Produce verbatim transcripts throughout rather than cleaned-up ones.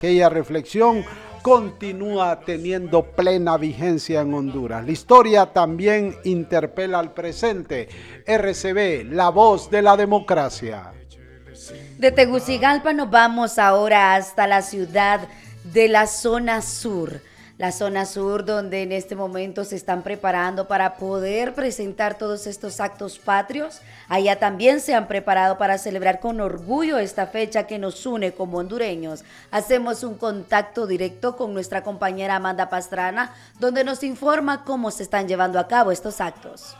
Aquella reflexión continúa teniendo plena vigencia en Honduras. La historia también interpela al presente. R C V, la voz de la democracia. De Tegucigalpa nos vamos ahora hasta la ciudad de la zona sur. La zona sur, donde en este momento se están preparando para poder presentar todos estos actos patrios. Allá también se han preparado para celebrar con orgullo esta fecha que nos une como hondureños. Hacemos un contacto directo con nuestra compañera Amanda Pastrana, donde nos informa cómo se están llevando a cabo estos actos.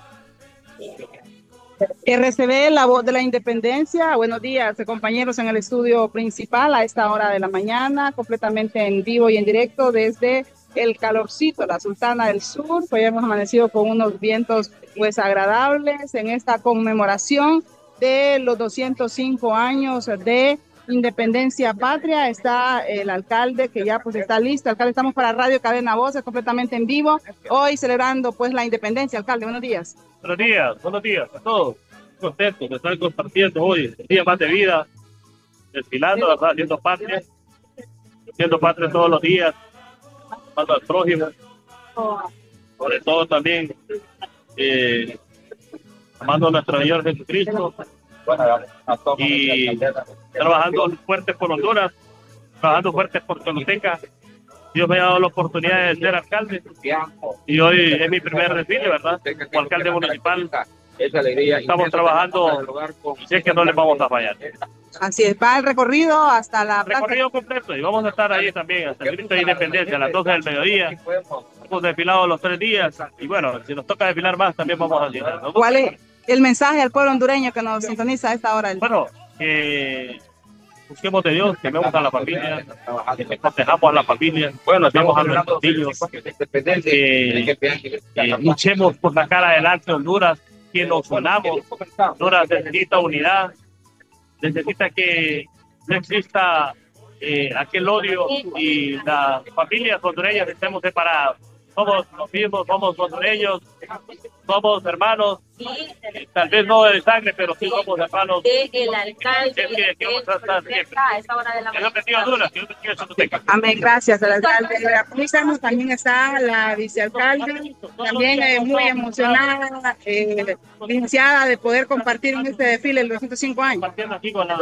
R C V, la voz de la independencia. Buenos días, compañeros, en el estudio principal a esta hora de la mañana, completamente en vivo y en directo desde el calorcito, la Sultana del Sur. Hoy hemos amanecido con unos vientos pues agradables en esta conmemoración de los doscientos cinco años de independencia patria. Está el alcalde que ya pues está listo. Alcalde, estamos para Radio Cadena Voces, completamente en vivo, hoy celebrando pues la independencia. Alcalde, buenos días. Buenos días, buenos días a todos. Contentos de estar compartiendo hoy el día más de vida, desfilando, ¿verdad? Haciendo patria, haciendo patria todos los días, amando al prójimo, sobre todo también eh, amando a nuestro Señor Jesucristo y trabajando fuertes por Honduras, trabajando fuertes por Choluteca. Dios me ha dado la oportunidad de ser alcalde y hoy es mi primer desfile, ¿verdad? Como alcalde municipal. Estamos trabajando y sé que no les vamos a fallar. Así es, va el recorrido hasta la plaza. Recorrido completo y vamos a estar ahí también hasta el grito de independencia a las doce del mediodía. Hemos desfilado los tres días y bueno, si nos toca desfilar más también vamos a desfilar, ¿no? ¿Cuál es el mensaje al pueblo hondureño que nos sintoniza a esta hora? Bueno, que busquemos de Dios, que amemos a la familia, que protejamos a la familia, bueno, amemos a nuestros niños, que eh, luchemos por sacar adelante Honduras, que nos unamos. Honduras necesita unidad, necesita que no exista eh, aquel odio y las familias hondureñas estemos separadas. Somos los mismos, somos hondureños, somos hermanos, eh, tal vez no de sangre, pero sí somos hermanos. El alcalde. Es que, que vamos a estar siempre. A esta hora de la Yo bendiga Honduras, Dios bendiga Choluteca. Amén, gracias al alcalde. También está la vicealcalde, también eh, muy emocionada, eh, licenciada, de poder compartir en este desfile los doscientos cinco años. Compartiendo aquí con la...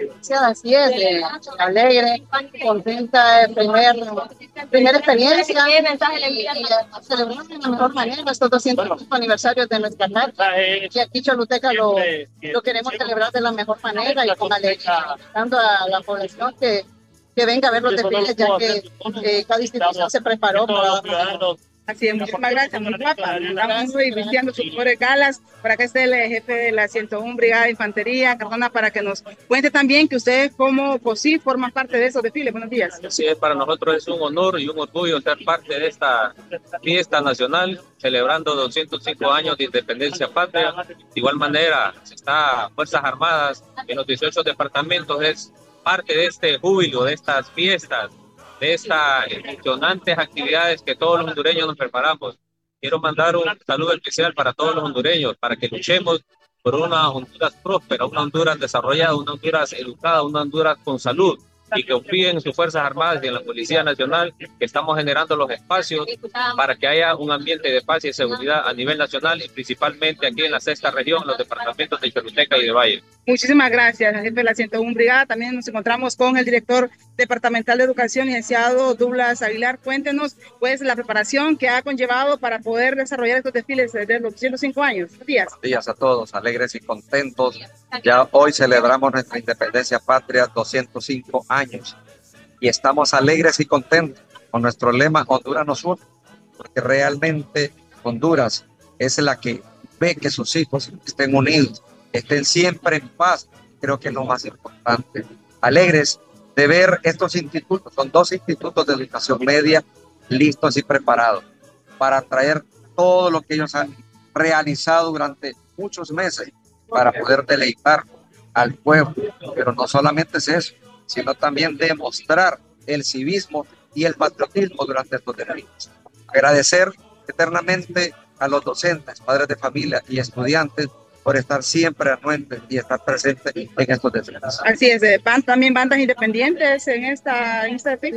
Así es, eh, alegre, contenta de primer, primera experiencia y eh, celebrando de la mejor manera estos doscientos cinco aniversarios de nuestra patria. Y aquí Choluteca lo, lo queremos celebrar de la mejor manera y con alegría, dando a la población que, que venga a ver los desfiles, ya que eh, cada institución se preparó para... Así es, muchísimas gracias, muy guapa. Estamos hoy vistiendo sus mejores galas. Por acá está el jefe de la ciento uno Brigada de Infantería, Cardona, para que nos cuente también que ustedes como P O S I forman parte de esos desfiles. Buenos días. Así es, para nosotros es un honor y un orgullo ser parte de esta fiesta nacional, celebrando doscientos cinco años de independencia patria. De igual manera, está Fuerzas Armadas en los dieciocho departamentos, es parte de este júbilo, de estas fiestas, de estas emocionantes actividades que todos los hondureños nos preparamos. Quiero mandar un saludo especial para todos los hondureños, para que luchemos por una Honduras próspera, una Honduras desarrollada, una Honduras educada, una Honduras con salud, y que confíen en sus Fuerzas Armadas y en la Policía Nacional, que estamos generando los espacios para que haya un ambiente de paz y seguridad a nivel nacional y principalmente aquí en la sexta región, los departamentos de Choluteca y de Valle. Muchísimas gracias, jefe de la ciento uno Brigada. También nos encontramos con el director departamental de Educación, licenciado Douglas Aguilar. Cuéntenos pues la preparación que ha conllevado para poder desarrollar estos desfiles desde los doscientos cinco años. Buenos días. Buenos días a todos, alegres y contentos. Ya hoy celebramos nuestra independencia patria, doscientos cinco años, y estamos alegres y contentos con nuestro lema Honduras nos une, porque realmente Honduras es la que ve que sus hijos estén unidos, estén siempre en paz. Creo que es lo más importante. Alegres de ver estos institutos, son dos institutos de educación media listos y preparados para traer todo lo que ellos han realizado durante muchos meses para poder deleitar al pueblo. Pero no solamente es eso, sino también demostrar el civismo y el patriotismo durante estos desfiles. Agradecer eternamente a los docentes, padres de familia y estudiantes por estar siempre anuentes y estar presentes en estos desfiles. Así es, van también bandas independientes en esta, en esta